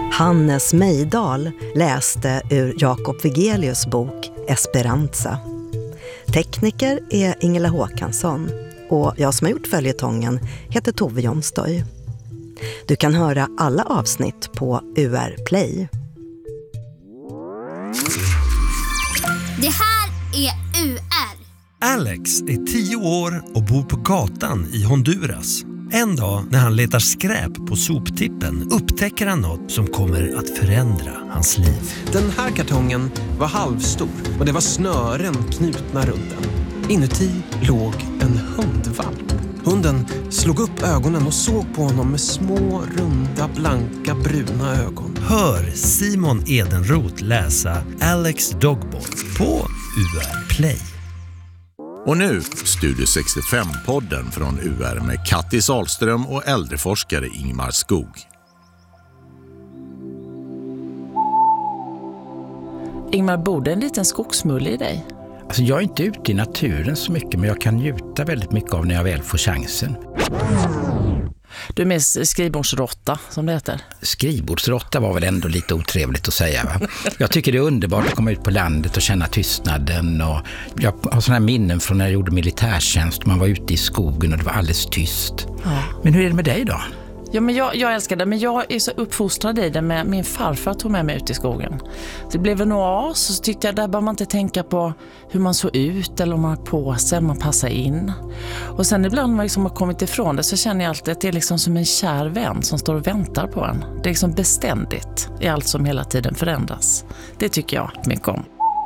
Hannes Mejdal läste ur Jakob Wigelius bok Esperanza. Tekniker är Ingela Håkansson och jag som har gjort följetongen heter Tove Jonstøy. Du kan höra alla avsnitt på UR Play. Det här är UR. Alex är 10 år och bor på gatan i Honduras. En dag när han letar skräp på soptippen upptäcker han något som kommer att förändra hans liv. Den här kartongen var halvstor och det var snören knutna runt den. Inuti låg en hundvalp. Hunden slog upp ögonen och såg på honom med små, runda, blanka, bruna ögon. Hör Simon Edenroth läsa Alex Dogboy på UR Play. Och nu Studio 65-podden från UR med Kattis Ahlström och äldreforskare Ingmar Skog. Ingmar, bor det en liten skogsmulle i dig? Alltså jag är inte ute i naturen så mycket, men jag kan njuta väldigt mycket av när jag väl får chansen. Du är med skrivbordsrotta, som det heter. Skrivbordsrotta var väl ändå lite otrevligt att säga, va? Jag tycker det är underbart att komma ut på landet och känna tystnaden. Och jag har sådana här minnen från när jag gjorde militärtjänst. Man var ute i skogen och det var alldeles tyst. Ja. Men hur är det med dig då? Ja, men jag älskar det, men jag är så uppfostrad i det med min farfar tog med mig ut i skogen. Det blev en oas och så tyckte jag där bör man inte tänka på hur man såg ut eller om man har på sig, om man passar in. Och sen ibland när man liksom har kommit ifrån det så känner jag alltid att det är liksom som en kär vän som står och väntar på en. Det är liksom beständigt i allt som hela tiden förändras. Det tycker jag mycket om.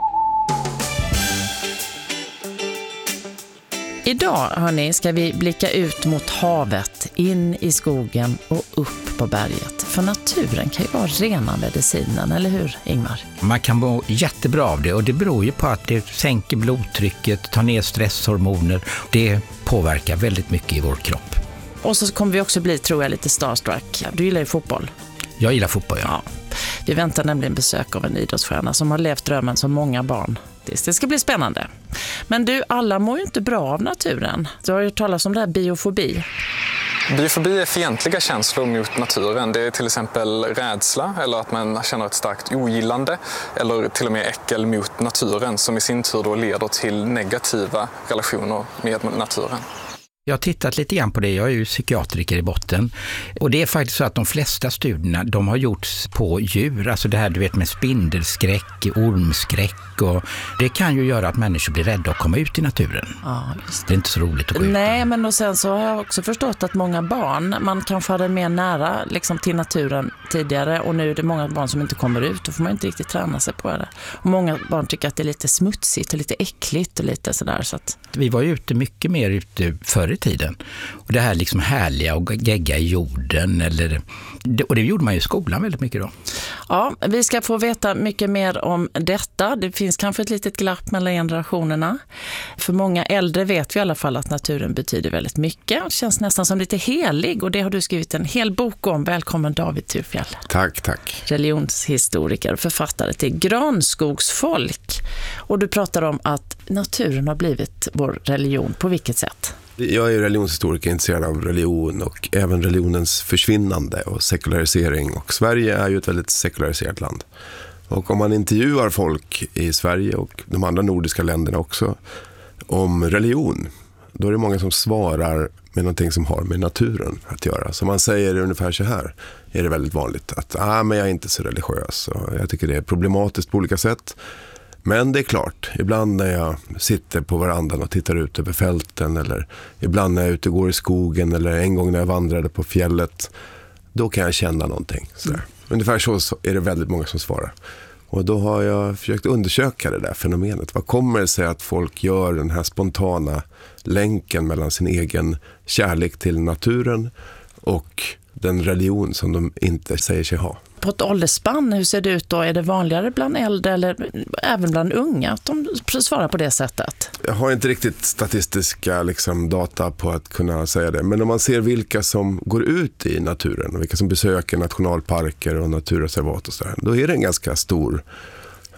Idag, hörni, ska vi blicka ut mot havet, in i skogen och upp på berget. För naturen kan ju vara rena medicinen, eller hur, Ingmar? Man kan må jättebra av det och det beror ju på att det sänker blodtrycket, tar ner stresshormoner. Det påverkar väldigt mycket i vår kropp. Och så kommer vi också bli, tror jag, lite starstruck. Du gillar ju fotboll. Jag gillar fotboll, ja. Vi väntar nämligen besök av en idrottsstjärna som har levt drömmen som många barn. Det ska bli spännande. Men du, alla mår ju inte bra av naturen. Du har ju talat om det här biofobi. Biofobi är fientliga känslor mot naturen. Det är till exempel rädsla eller att man känner ett starkt ogillande eller till och med äckel mot naturen som i sin tur då leder till negativa relationer med naturen. Jag har tittat lite grann på det, jag är ju psykiatriker i botten och det är faktiskt så att de flesta studierna de har gjorts på djur, alltså det här du vet med spindelskräck, ormskräck och det kan ju göra att människor blir rädda att komma ut i naturen. Ja, just det. Det är inte så roligt att gå ut. Nej, men och sen så har jag också förstått att många barn, man kanske hade mer nära liksom, till naturen tidigare och nu är det många barn som inte kommer ut och får man inte riktigt träna sig på det. Och många barn tycker att det är lite smutsigt och lite äckligt och lite sådär. Så att... Vi var ju ute mycket mer ute förr i tiden. Och det här liksom härliga och gegga i jorden och det gjorde man ju i skolan väldigt mycket då. Ja, vi ska få veta mycket mer om detta. Det finns kanske ett litet glapp mellan generationerna. För många äldre vet vi i alla fall att naturen betyder väldigt mycket. Det känns nästan som lite helig och det har du skrivit en hel bok om. Välkommen David Thurfjell. Tack. Religionshistoriker och författare till Granskogsfolk. Och du pratar om att naturen har blivit vår religion. På vilket sätt? Jag är religionshistoriker, intresserad av religion och även religionens försvinnande och sekularisering. Och Sverige är ju ett väldigt sekulariserat land. Och om man intervjuar folk i Sverige och de andra nordiska länderna också om religion, då är det många som svarar med någonting som har med naturen att göra. Så man säger ungefär så här, är det väldigt vanligt att men jag är inte så religiös och jag tycker det är problematiskt på olika sätt. Men det är klart, ibland när jag sitter på verandan och tittar ut över fälten eller ibland när jag är ute och går i skogen eller en gång när jag vandrade på fjället, då kan jag känna någonting. Ungefär så är det väldigt många som svarar. Och då har jag försökt undersöka det där fenomenet. Vad kommer det sig att folk gör den här spontana länken mellan sin egen kärlek till naturen och den religion som de inte säger sig ha? På ett åldersspann, hur ser det ut då? Är det vanligare bland äldre eller även bland unga att de svarar på det sättet? Jag har inte riktigt statistiska data på att kunna säga det. Men om man ser vilka som går ut i naturen och vilka som besöker nationalparker och naturreservat och sådär, då är det en ganska stor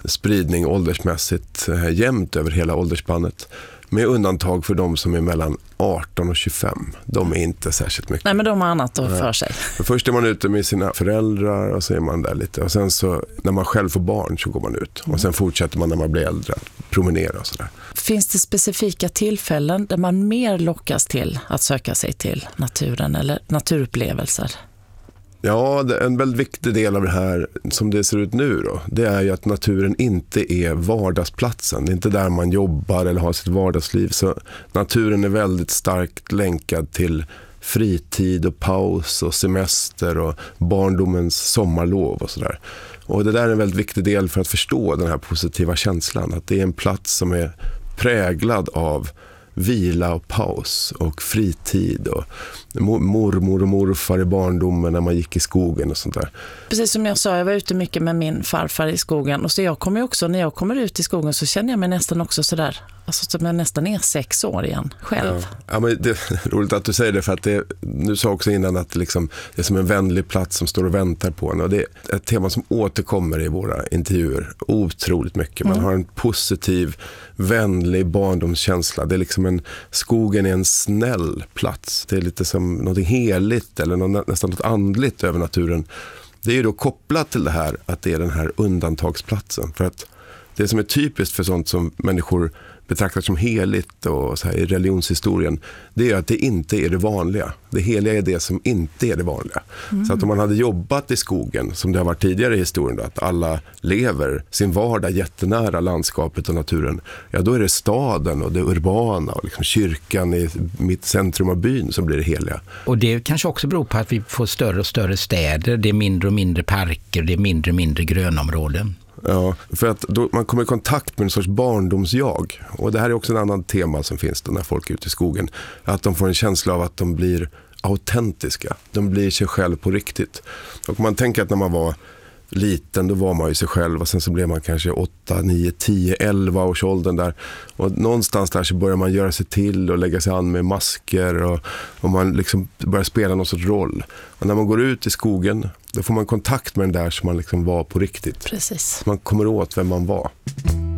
spridning åldersmässigt jämnt över hela åldersspannet. Med undantag för de som är mellan 18 och 25. De är inte särskilt mycket. Nej, men de har annat för sig. Först är man ute med sina föräldrar och så är man där lite. Och sen så när man själv får barn så går man ut. Och sen fortsätter man när man blir äldre att promenera och sådär. Finns det specifika tillfällen där man mer lockas till att söka sig till naturen eller naturupplevelser? Ja, en väldigt viktig del av det här som det ser ut nu då, det är ju att naturen inte är vardagsplatsen. Det är inte där man jobbar eller har sitt vardagsliv. Så naturen är väldigt starkt länkad till fritid och paus och semester och barndomens sommarlov och sådär. Och det där är en väldigt viktig del för att förstå den här positiva känslan. Att det är en plats som är präglad av vila och paus och fritid och mormor och morfar i barndomen när man gick i skogen och sånt där. Precis som jag sa, jag var ute mycket med min farfar i skogen och så jag kommer också, när jag kommer ut i skogen så känner jag mig nästan också sådär, alltså som jag nästan är 6 år igen själv. Ja, men det är roligt att du säger det, för att du sa också innan att liksom, det är som en vänlig plats som står och väntar på en, och det är ett tema som återkommer i våra intervjuer otroligt mycket. Man har en positiv, vänlig barndomskänsla. Det är liksom skogen är en snäll plats. Det är lite som något heligt eller nästan något andligt över naturen. Det är ju då kopplat till det här att det är den här undantagsplatsen. För att det som är typiskt för sånt som människor betraktar som heligt och så här i religionshistorien, det är att det inte är det vanliga. Det heliga är det som inte är det vanliga. Så att om man hade jobbat i skogen, som det har varit tidigare i historien då, att alla lever sin vardag jättenära landskapet och naturen, ja då är det staden och det urbana och liksom kyrkan i mitt centrum av byn som blir det heliga. Och det kanske också beror på att vi får större och större städer, det är mindre och mindre parker, det är mindre och mindre grönområden. Ja, för att då man kommer i kontakt med en sorts barndomsjag. Och det här är också en annan tema som finns då när folk är ute i skogen. Att de får en känsla av att de blir autentiska. De blir sig själv på riktigt. Och man tänker att när man var liten, då var man ju sig själv. Och sen så blev man kanske 8, 9, 10, 11 års åldern där. Och någonstans där så börjar man göra sig till och lägga sig an med masker. Och man liksom börjar spela någon sorts roll. Och när man går ut i skogen, då får man kontakt med den där som man liksom var på riktigt. Precis. Man kommer åt vem man var.